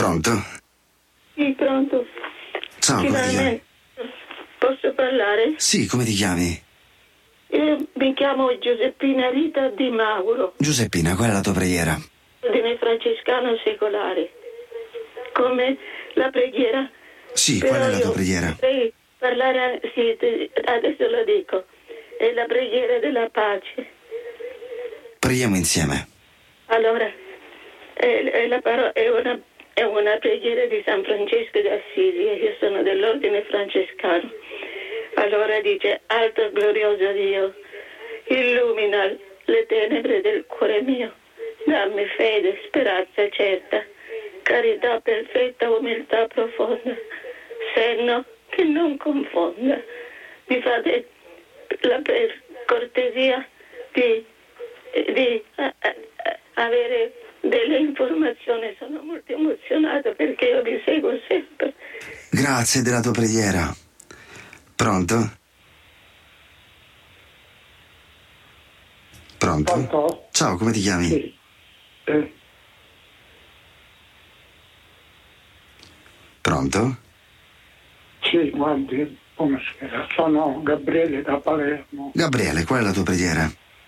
Pronto? Sì, pronto. Ciao, come ti chiami? Posso parlare? Sì, come ti chiami? Io mi chiamo Giuseppina Rita Di Mauro, Giuseppina, qual è la tua preghiera? ordine francescano secolare. Come la preghiera. Sì, Però qual è la tua io preghiera? vorrei parlare, sì, adesso lo dico. È la preghiera della pace. Preghiamo insieme. Allora, è una preghiera di San Francesco d'Assisi e io sono dell'ordine francescano. Allora dice: Alto glorioso Dio, illumina le tenebre del cuore mio, dammi fede, speranza certa, carità perfetta, umiltà profonda, senno che non confonda. Mi fate la cortesia di avere delle informazioni. Sono molto emozionata perché io vi seguo sempre. Grazie della tua preghiera. Pronto? Pronto? Pronto? Ciao, come ti chiami? Sì. Pronto? Sì, guardi, buonasera. Sono Gabriele da Palermo. Gabriele, qual è la tua preghiera?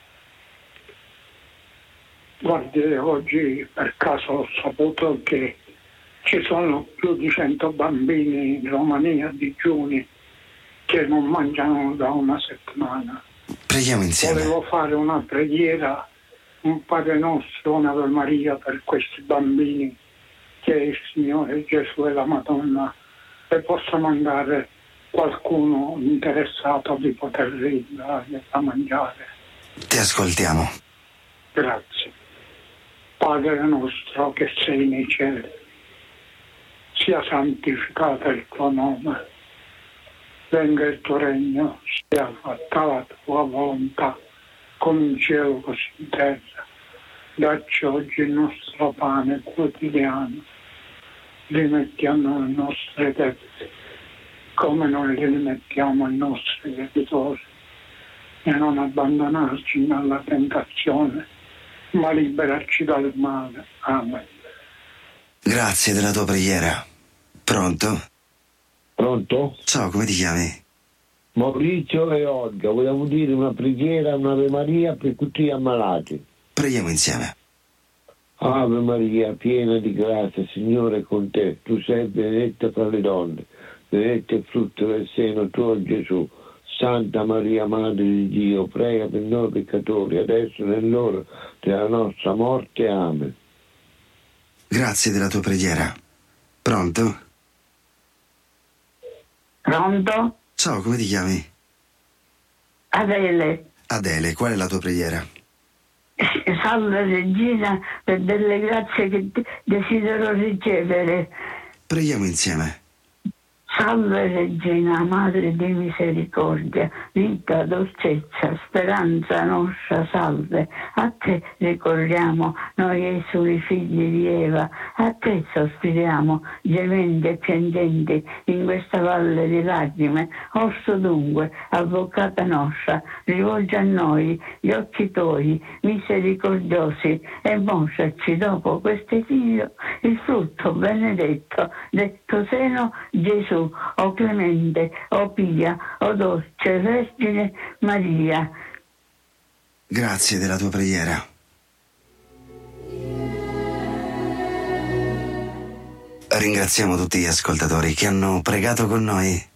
Guardi, oggi per caso ho saputo che ci sono più di 100 bambini in Romania, digiuni, che non mangiano da una settimana. Preghiamo insieme. Volevo fare una preghiera, un Padre Nostro, un'Ave Maria per questi bambini, che il Signore Gesù e la Madonna le possa mandare qualcuno interessato di poterli dare da mangiare. Ti ascoltiamo. Grazie. Padre nostro che sei nei cieli, sia santificato il tuo nome, venga il tuo regno, sia fatta la tua volontà, come in cielo così in terra. Dacci oggi il nostro pane quotidiano, rimetti a noi i nostri debiti, come noi li rimettiamo ai nostri debitori, e non abbandonarci nella tentazione, ma liberarci dal male. Amen. Grazie della tua preghiera. Pronto? Pronto? Ciao, come ti chiami? Maurizio e Olga, vogliamo dire una preghiera, un'Ave Maria per tutti gli ammalati. Preghiamo insieme. Ave Maria, piena di grazia, Signore è con te. Tu sei benedetta fra le donne, benedetto il frutto del seno tuo, Gesù. Santa Maria, Madre di Dio, prega per noi peccatori, adesso e nell'ora della nostra morte. Amen. Grazie della tua preghiera. Pronto? Pronto? Ciao, come ti chiami? Adele. Adele, qual è la tua preghiera? Salve Regina, per delle grazie che desidero ricevere. Preghiamo insieme. Salve Regina, Madre di misericordia, vita, dolcezza, speranza nostra, salve. A te ricorriamo, noi esuli figli di Eva, a te sospiriamo, gementi e piangenti, in questa valle di lacrime. Orso dunque, avvocata nostra, rivolgi a noi gli occhi tuoi, misericordiosi, e mostraci dopo questo figlio il frutto benedetto del tuo seno, Gesù. O clemente, o pia, o dolce Vergine Maria. Grazie della tua preghiera. Ringraziamo tutti gli ascoltatori che hanno pregato con noi.